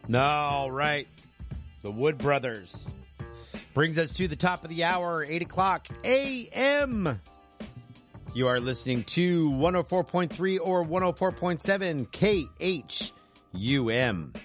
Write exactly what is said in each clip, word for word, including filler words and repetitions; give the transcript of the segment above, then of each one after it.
No, right. The Wood Brothers. Brings us to the top of the hour, eight o'clock a m You are listening to one oh four point three or one oh four point seven K H U M.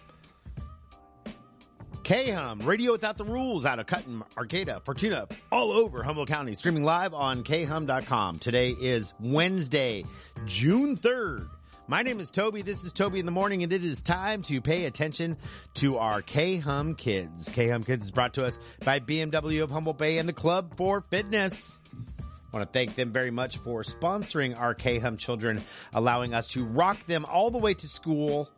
K-Hum, radio without the rules, out of Cutton, Arcata, Fortuna, all over Humboldt County, streaming live on K hum dot com. Today is Wednesday, June third. My name is Toby. This is Toby in the Morning, and it is time to pay attention to our K-Hum Kids. K-Hum Kids is brought to us by B M W of Humboldt Bay and the Club for Fitness. I want to thank them very much for sponsoring our K-Hum children, allowing us to rock them all the way to school.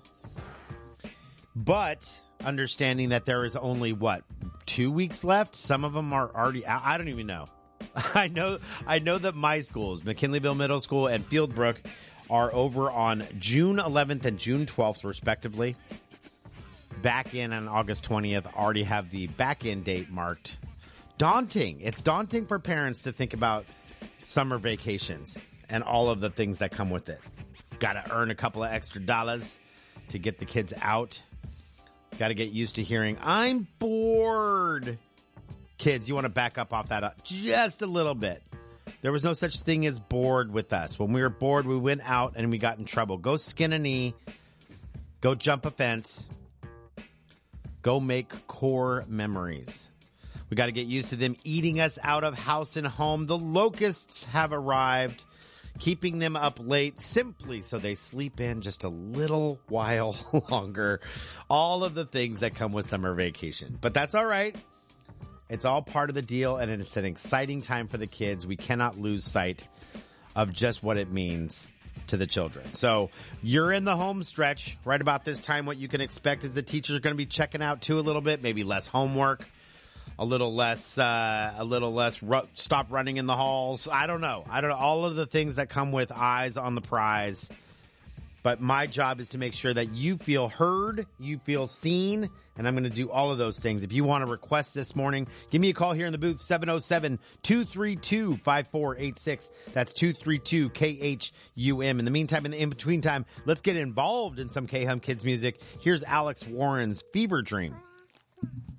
But understanding that there is only, what, two weeks left? Some of them are already out. I don't even know. I know I know that my schools, McKinleyville Middle School and Fieldbrook, are over on June eleventh and June twelfth, respectively. Back in on August twentieth, already have the back-end date marked. Daunting. It's daunting for parents to think about summer vacations and all of the things that come with it. Got to earn a couple of extra dollars to get the kids out. Got to get used to hearing, I'm bored. Kids, you want to back up off that up just a little bit. There was no such thing as bored with us. When we were bored, we went out and we got in trouble. Go skin a knee. Go jump a fence. Go make core memories. We got to get used to them eating us out of house and home. The locusts have arrived, keeping them up late simply so they sleep in just a little while longer. All of the things that come with summer vacation. But that's all right. It's all part of the deal, and it's an exciting time for the kids. We cannot lose sight of just what it means to the children. So you're in the home stretch. Right about this time, what you can expect is the teachers are going to be checking out too a little bit, maybe less homework. A little less, uh, a little less ru- stop running in the halls. I don't know. I don't know. All of the things that come with eyes on the prize. But my job is to make sure that you feel heard, you feel seen, and I'm going to do all of those things. If you want to request this morning, give me a call here in the booth, seven oh seven, two three two, five four eight six. That's two three two K H U M. In the meantime, in the in-between time, let's get involved in some K-Hum Kids music. Here's Alex Warren's Fever Dream.